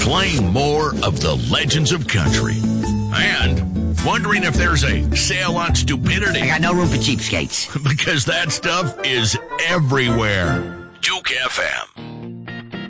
Claim more of the legends of country. And wondering if there's a sale on stupidity. I got no room for cheapskates. Because that stuff is everywhere. Juke FM.